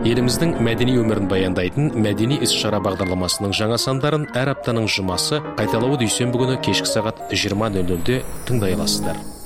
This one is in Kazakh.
Еліміздің мәдени өмірін баяндайтын мәдени іс-шара бағдарламасының жаңа сандарын әр аптаның жұмасы қайталауы дүйсенбі күні кешкі сағат 20:00-де тыңдай аласыздар.